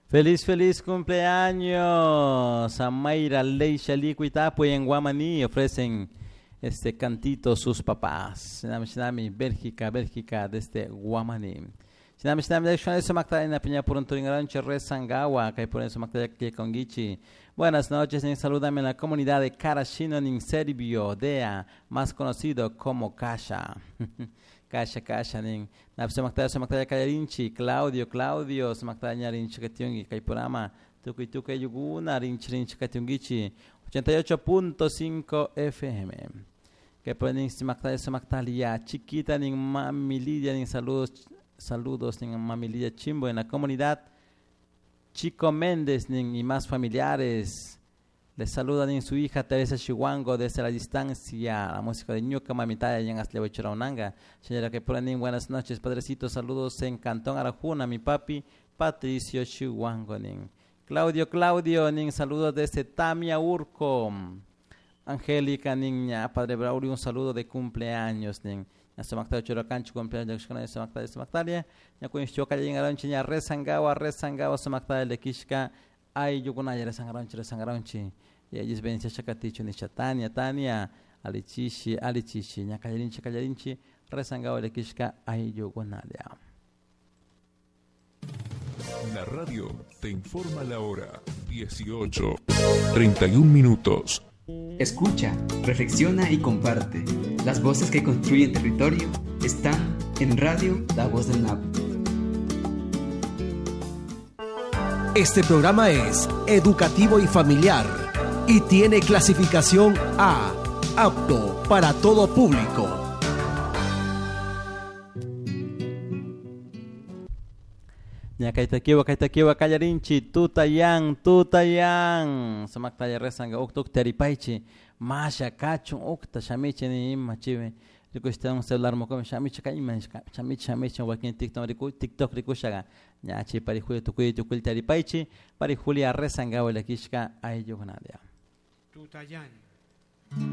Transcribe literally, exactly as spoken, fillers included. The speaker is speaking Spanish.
Feliz, feliz cumpleaños a Mayra Leisha Licuitapu en Guamaní. Ofrecen este cantito sus papás. Shinami, shinami, Bélgica, Bélgica, desde Guamaní. Shinami, shinami, de hecho, eso Magda en la piña por un turingarancho Rezangawa, que por eso Magda de Congichi. Buenas noches, y saludame en la comunidad de Karashino en Serbio, Dea, más conocido como Kasha. Kasha, Kasha, nin. Napse Magda, eso Magda de Kayarinchi, Claudio, Claudio, se Magda de Rinchi Katyungi, Kaiporama, Tuki Tuki Yuguna, Rinchi Rinchi Katyungichi, ochenta y ocho punto cinco F M. Que ponen si Magda, eso Magda Lia, chiquita, nin mami Lidia, nin saludos, saludos, nin mami Lidia Chimbo en la comunidad. Chico Méndez nin, y más familiares. Les saludan en su hija Teresa Chihuango desde la distancia. La música de Ñuca Mamitaya y en Aslehuechuraunanga. Señora que ponen buenas noches, padrecitos. Saludos en Cantón Arajuna, mi papi Patricio Chihuango. Nin. Claudio, Claudio, nin, saludos desde Tamia Urco. Angélica, niña, padre Braulio, un saludo de cumpleaños. Nin. Samactalia Churacancho, cumpleaños de Samactalia, Samactalia. Ya con Choca, ya llegaron, ya rezangawa, rezangawa, Samactalia de Kishka. Ay, yo con ayer rezangaronchi, rezangaronchi. Y allí es Venecia Chacaticho, ni Chatania, Tania, Alichishi, Alichishi, ya callarinchi, callarinchi, rezangawa de Kishka. Ay, yo con ayer. La radio te informa la hora dieciocho, treinta y un minutos. Escucha, reflexiona y comparte. Las voces que construyen territorio están en Radio La Voz del Napo. Este programa es educativo y familiar y tiene clasificación A, apto para todo público. Ya kaitakiwa kaitakiwa kallarinchi tutayang tutayang Samactalia rezanga uktuk teripaichi masha kachu ukta shamiche ni machive rico está un celular mo como shamiche kaima shamiche shamiche wakin TikTok rico TikTok rico shaga ya chi pari julio tukuy tukul teripaichi pari julia rezanga wala kishka ay yogonadia tutayang